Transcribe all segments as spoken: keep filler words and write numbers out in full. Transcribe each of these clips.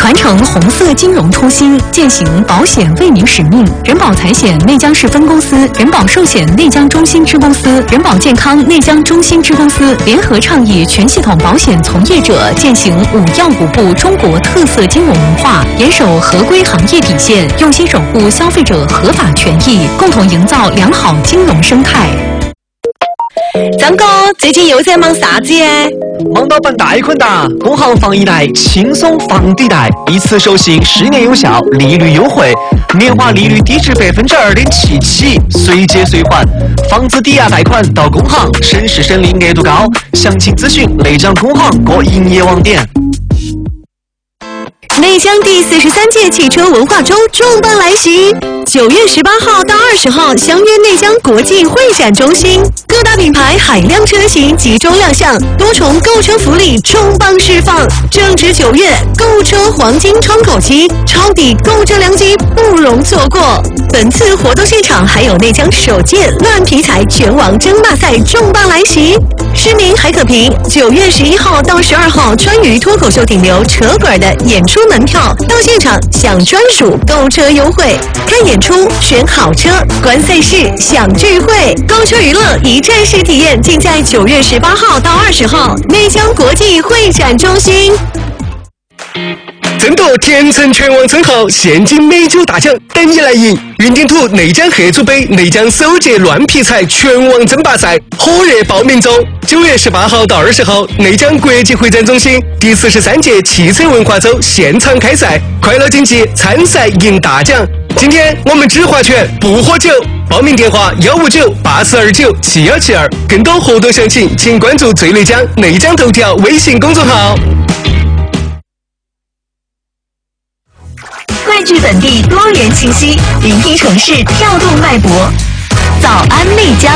传承红色金融初心，践行保险为民使命。人保财险内江市分公司、人保寿险内江中心支公司、人保健康内江中心支公司联合倡议全系统保险从业者践行五要五不中国特色金融文化，严守合规行业底线，用心守护消费者合法权益，共同营造良好金融生态。 张哥，最近又在忙啥子耶？ 忙到办贷款哒！工行房一贷轻松房抵贷，一次授信十年有效，利率优惠，年化利率低至百分之二点七起，随借随还，房子抵押贷款到工行，省时省力，额度高。详情咨询内江工行各营业网点。 内江第四十三届汽车文化周重磅来袭，九月十八号到二十号相约内江国际会展中心，各大品牌海量车型集中亮相，多重购车福利重磅释放。正值九月，购车黄金窗口期，抄底购车良机不容错过。本次活动现场还有内江首届乱皮财拳王争霸赛重磅来袭，市民还可凭九月十一号到十二号川渝脱口秀顶流扯滚的演出门票到现场享专属购车优惠，看演出选好车，观赛事享聚会，购车娱乐一站式体验，尽在九月十八号到二十号内江国际会展中心。 争夺甜橙拳王称号，现金美酒大奖等你来赢！云顶土内江黑猪杯内江首届乱皮财拳王争霸赛火热报名中，九月十八号到二十号，内江国际会展中心第四十三届汽车文化周现场开赛，快乐竞技，参赛赢大奖。今天我们只划拳不喝酒，报名电话幺五九八四二九七幺七二，更多活动详情请关注最内江内江头条微信公众号。 汇聚本地多元信息，聆听城市跳动脉搏。早安内江。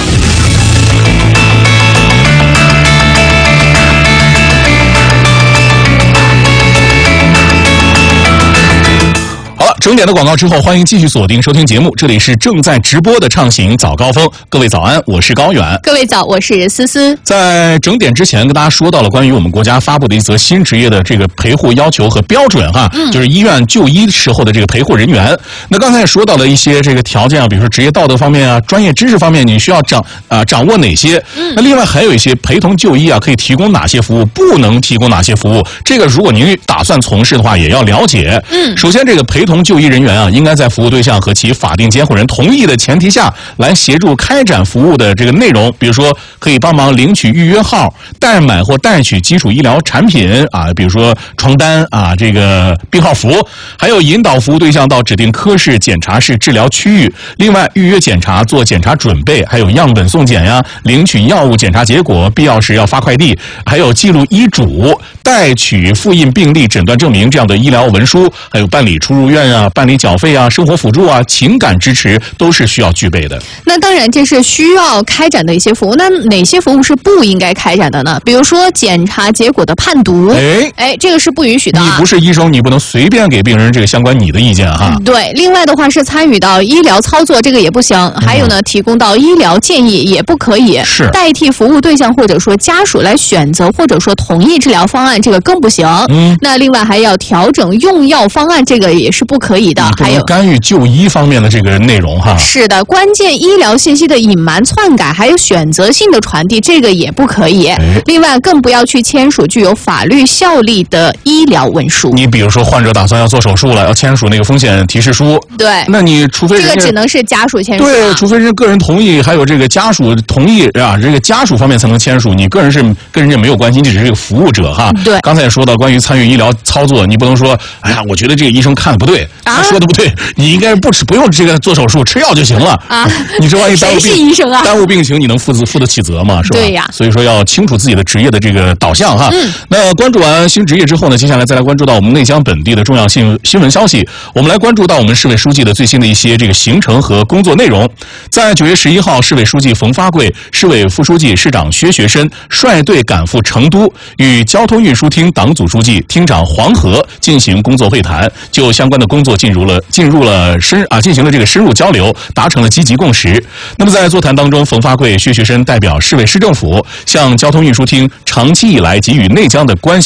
好了，整点的广告之后，欢迎继续锁定收听节目，这里是正在直播的畅行早高峰。各位早安，我是高远。 各位早，我是思思。 在整点之前跟大家说到了关于我们国家发布的一则新职业的这个陪护要求和标准哈，嗯、就是医院就医时候的这个陪护人员。那刚才也说到了一些这个条件啊，比如说职业道德方面啊、专业知识方面，你需要掌啊、呃、掌握哪些？嗯、那另外还有一些陪同就医啊，可以提供哪些服务，不能提供哪些服务？这个如果您打算从事的话，也要了解。嗯，首先这个陪同就医人员啊，应该在服务对象和其法定监护人同意的前提下来协助开展服务的这个内容，比如说可以帮忙领取预约号、代买或代取基础医疗产品啊，比如说床单啊、这个病号服，还有引导服务对象到指定科室、检查室、治疗区域。另外，预约检查、做检查准备，还有样本送检呀、领取药物检查结果，必要时要发快递，还有记录医嘱、代取复印病历、诊断证明这样的医疗文书，还有办理出入院啊、办理缴费啊、生活辅助啊、情感支持都是需要具备的。 那当然，这是需要开展的一些服务。那哪些服务是不应该开展的呢？比如说检查结果的判读，哎哎，这个是不允许的、啊。 你不是医生，你不能随便给病人这个相关你的意见哈。 嗯、对，另外的话是参与到医疗操作，这个也不行。还有呢，提供到医疗建议也不可以。 是代替服务对象或者说家属来选择或者说同意治疗方案，这个更不行。嗯，那另外还要调整用药方案，这个也是不可以的。 还有干预就医方面的这个内容哈。 是的，关键医疗信息的隐瞒、篡改，还有选择性的传递，这个也不可以。哎、另外，更不要去签署具有法律效力的医疗文书。 你比如说，患者打算要做手术了，要签署那个风险提示书。 对， 那你除非这个只能是家属签署、啊。 对，除非是个人同意，还有这个家属同意啊，这个家属方面才能签署。你个人是跟人家没有关系，你只是这个服务者哈。 对， 刚才也说到关于参与医疗操作，你不能说，哎呀，我觉得这个医生看的不对，啊、他说的不对，你应该不吃不用这个做手术，吃药就行了啊。你这万一耽误病， 谁是医生啊？ 耽误病情，你能负责负得起责吗？是吧？ 对呀。 所以说要清楚自己的职业的这个导向哈。嗯。那关注完新职业之后呢，接下来再来关注到我们内江本地的重要新新闻消息。我们来关注到我们市委书记的最新的一些这个行程和工作内容。在九月十一号，市委书记冯发贵、市委副书记、市长薛学申率队赶赴成都，与交通运输厅党组书记、厅长黄河进行工作会谈，就相关的工作进入了进入了深啊进行了这个深入交流，达成了积极共识。那么在座谈当中，冯发贵、薛学申代表市委市政府向交通运输厅长期以来给予内江的关